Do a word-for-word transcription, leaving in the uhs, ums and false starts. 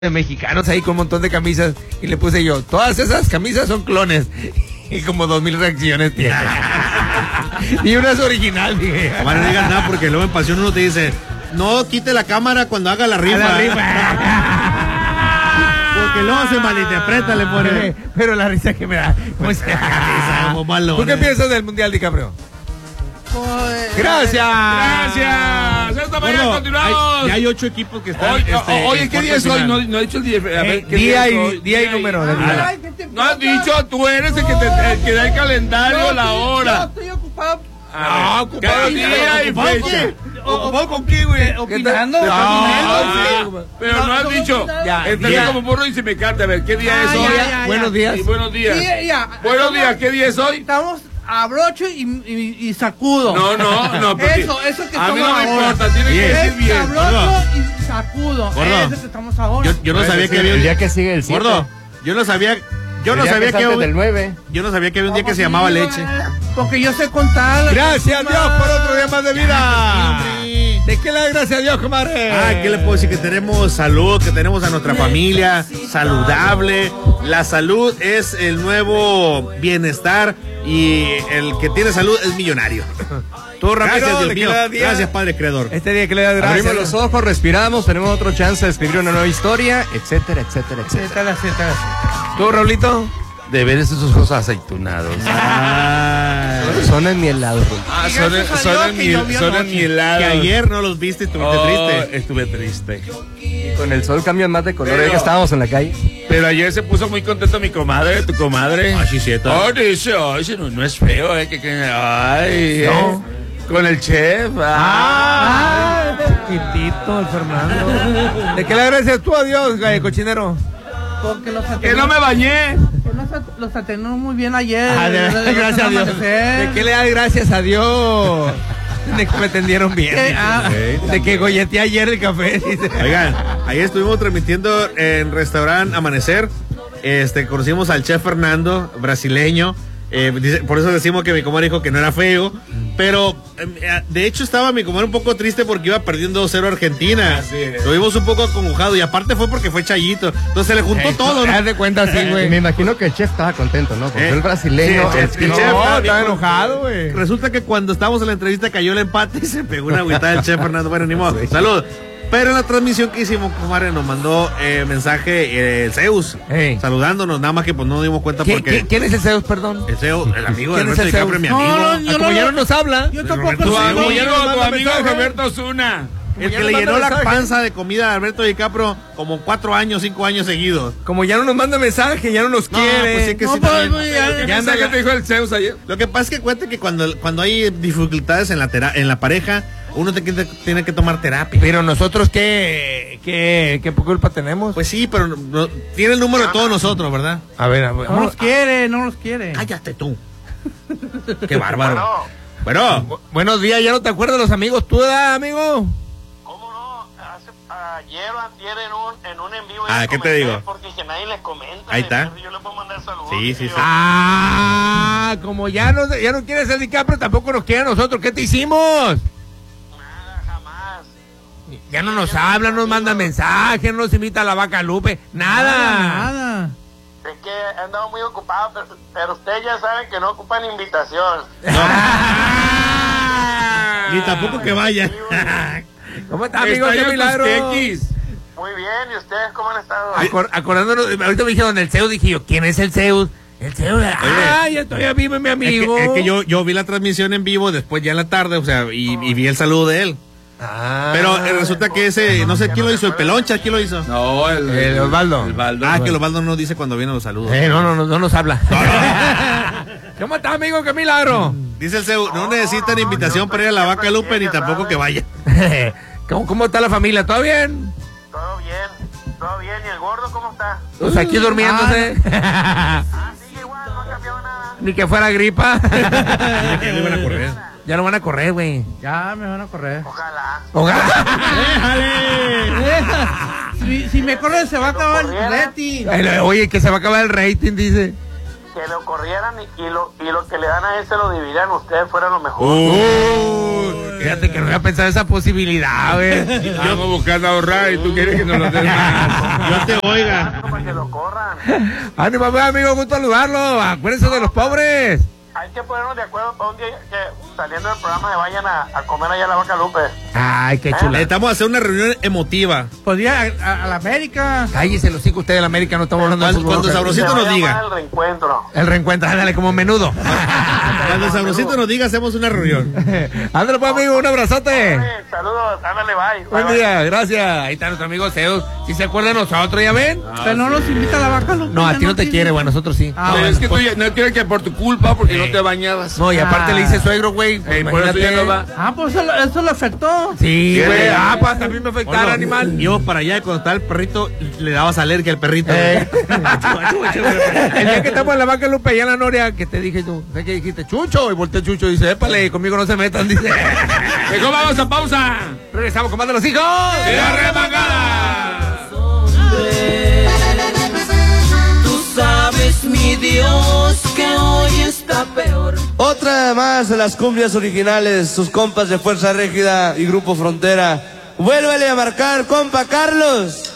de mexicanos ahí con un montón de camisas y le puse yo, todas esas camisas son clones y como dos mil reacciones tiene. Y una es original, dije. Omar, no digas nada porque luego en Pasión uno te dice, no quite la cámara cuando haga la rifa. La rifa. Porque luego se malinterpreta, le pone. Pero la risa que me da. Pues, ¿tú qué piensas del Mundial, DiCaprio? Pues, Gracias. Gracias. Hasta mañana, continuamos. Hay, ya hay ocho equipos que están. Hoy, este, oye, ¿qué día es hoy? No, no he dicho el día. A ver, Eh, ¿qué día, es y, hoy? día y número. de día. Ay, ¿qué te No has importa? dicho, tú eres el que, te, el que da el calendario, Yo la estoy- hora. Yo estoy ocupado. Ah, ocupado ¿qué? día y ¿Ocupado fecha. qué? ¿Ocupado con qué, güey? Opinando. No, opinando, sí, pero no has dicho. Ya, Entré día. como burro y se me canta. A ver, ¿qué día Ah, es ya, hoy? ya, ya. Buenos días. Sí, buenos días. Sí, ya. Buenos días, ¿qué día es hoy? Estamos a broche y, y, y sacudo. No, no, no. porque Eso, eso que a mí estamos no me ahora. importa, tiene que Oye, decir Es bien. sabroso y sacudo. Gordo. Eso que estamos ahora. Yo, yo no sabía que había El un día que sigue el siete. Gordo, yo no sabía. Yo no El día sabía que que, es antes había- del nueve. yo no sabía que había un día que se ¿Cómo llamaba sí, leche. Porque yo sé contar. Gracias a Dios por otro día más de vida. ¿De qué le da gracias a Dios, comadre? Ah, ¿qué le puedo decir? Que tenemos salud, que tenemos a nuestra familia saludable. La salud es el nuevo bienestar y el que tiene salud es millonario. Todo rápido, Claro, Dios ¿de qué mío. le da día? Gracias, Padre Creador. Este día que le da gracias. Abrimos los ojos, respiramos, tenemos otra chance de escribir una nueva historia, etcétera, etcétera, etcétera. Siéntala, siéntala. ¿Tú, Raulito? De ver esos ojos aceitunados. Ah, Son enmielados. Ah, Y son, gracias a son, Dios en que mi, llovió son anoche. enmielados. que ayer no los viste y estuviste Oh, triste. estuve triste. Con el sol cambian más de color. Pero- Ya que estábamos en la calle. Pero ayer se puso muy contento mi comadre, tu comadre. Ah, sí, cierto. Oh, dice, ay, ese no, no es feo, eh, que, que- ay, No. eh, con el chef. Ah, chiquitito, el Fernando. ¿De qué le da gracias tú a Dios, eh, cochinero? Porque los que no me bañé. que los at- los atendió muy bien ayer. Ah, de- Desde gracias a el Dios. amanecer. ¿De qué le da gracias a Dios? De que me atendieron bien. Eh, ah. De que golleteé ayer el café. Dice. Oigan, ayer estuvimos transmitiendo en restaurante Amanecer. Este, conocimos al chef Fernando, brasileño. Eh, dice- por eso decimos que mi comadre dijo que no era feo. Pero eh, de hecho estaba mi comadre un poco triste porque iba perdiendo dos cero Argentina. Así es. Lo vimos un poco acongojado y aparte fue porque fue Chayito. Entonces se le juntó Eh, todo, ¿no? Haz de cuenta así, Y me güey. imagino que el chef estaba contento, ¿no? Porque Eh, el brasileño. sí, el es chef- que- el No, chef estaba estaba bien enojado, güey. Resulta que cuando estábamos en la entrevista cayó el empate y se pegó una agüitada del chef Fernando. Bueno, ni modo. Salud. Pero en la transmisión que hicimos, comadre, nos mandó eh, mensaje eh, el Zeus, Hey. saludándonos, nada más que pues no nos dimos cuenta ¿Qui- porque qui- ¿Quién es el Zeus, perdón? el Zeus, el amigo de ¿Quién es Alberto el DiCaprio, Zeus? mi No, amigo. no, Ah, yo como no ya lo- no nos habla. Yo Roberto tampoco Zeus. Tu sé. amigo, ya nos tu manda amigo mensaje. Roberto Zuna. el ya que nos le manda llenó la mensaje. panza de comida a Alberto DiCaprio como cuatro años, cinco años seguidos. Como ya no nos manda mensaje, ya no nos No, quiere. pues sí que No, sí pues, también. güey, ya- ¿Qué Ya anda mensaje la- te dijo el Zeus ayer? Lo que pasa es que cuenta que cuando, cuando hay dificultades en la, tera- en la pareja, uno te- te- tiene que tomar terapia. Pero nosotros, ¿qué, qué, qué culpa tenemos? Pues sí, pero no- no- tiene el número de todos nosotros, ¿verdad? A ver, a ver, No vamos- los quiere, no los quiere. Cállate tú. Qué bárbaro. Bueno, Bu- buenos días, ¿ya no te acuerdas de los amigos? ¿Tú, edad, amigo? ¿Cómo no? Hace, ayer o antier en un, en un en vivo. Ah, ya ¿qué te comenté, digo? Porque que nadie les comenta. Ahí de está. verdad, Yo le puedo mandar saludos. Sí, dije sí, yo. sí. Ah, como ya no, ya no quieres ser DiCaprio, tampoco nos quiere a nosotros. ¿Qué te hicimos? Nada, jamás. Ya no nos habla, no nos manda mensajes, no nos invita a la Vaca Lupe, nada. Nada. Es que he andado muy ocupado, pero, pero ustedes ya saben que no ocupan invitación. ni tampoco que vaya. ¿Cómo está, amigo? Extraño ¡Qué tus milagro! tequis. Muy bien, ¿y ustedes cómo han estado? Acor- acordándonos, ahorita me dijeron el Zeus, dije yo, ¿quién es el Zeus? El Zeus, ah, ya todavía vive mi Es amigo. que, es que yo, yo vi la transmisión en vivo después ya en la tarde, o sea, y, y vi el saludo de él. Ah. Pero eh, resulta que ese, no sé quién lo hizo, el Peloncha, ¿quién lo hizo? No, el, El Osvaldo. El Osvaldo. Ah, que el Osvaldo no dice cuando vienen los saludos. Eh, no, no, no, no nos habla. ¿Cómo está, amigo? ¡Qué milagro! Dice el Zeus, no necesitan invitación para ir a la Vaca Lupe ni tampoco que vaya. ¿Cómo, ¿Cómo está la familia? ¿Todo bien? Todo bien, todo bien. ¿Y el gordo cómo está? Pues aquí durmiéndose. Ah, sigue igual, no ha cambiado nada. Ni que fuera gripa. Ya lo iban a correr. Ya lo van a correr, güey. Ya me van a correr. Ojalá. Ojalá. Si, si me corren se va a acabar el rating. Ay, oye, que se va a acabar el rating, dice. Que lo corrieran y, y lo, y lo que le dan a él se lo dividieran ustedes fuera lo mejor. Uh, Fíjate que no había pensado esa posibilidad, güey. Estamos buscando ahorrar y tú quieres que nos lo den más. Yo te oiga. Para que lo corran. Ánimo, pues, amigo, gusto saludarlo. Acuérdense de los pobres. Hay que ponernos de acuerdo para un día que saliendo del programa se vayan a, a comer allá a la Vaca Lupe. Ay, qué chula. Estamos a hacer una reunión emotiva. Podría a, a, a la América. Cállese los hijos, usted de la América, no estamos hablando de Cuando, fútbol. cuando Sabrosito Se va nos a diga. llamar el reencuentro. El reencuentro, ándale, como menudo. Cuando Sabrosito nos diga, hacemos una reunión. Ándale, pues, amigo, un abrazote. Oye, saludos, ándale, bye. Buen Bye, bye. día, gracias. Ahí está nuestro amigo Zeus. Si se acuerda de nosotros, ¿ya ven? Pero no nos invita a la Vaca Lupe. No, a ya ti no te quiere. quiere, güey, a nosotros sí. Ah, No, bueno. es que tú ya- no quieres que por tu culpa, porque no te bañabas. No, y aparte Ah. le hice suegro, güey. pues, Ey, por eso ya no va. Ah, pues eso, eso le afectó. Sí, ¿Qué? güey. Ah, pues también me afectara, Bueno, animal. Íbamos para allá y cuando estaba el perrito, le dabas alergia al perrito. Eh. El día que estamos en la Vaca Lupe, allá en la Noria, que te dije tú, ¿sabes qué dijiste? Chucho, y volteé Chucho y dice, épale, conmigo no se metan, dice. Mejor vamos a pausa. Regresamos con más de los hijos. ¡La remangada! Tú sabes, mi Dios, que hoy está peor. Otra más de las cumbias originales, sus compas de Fuerza Régida y Grupo Frontera. Vuélvele a marcar, compa Carlos.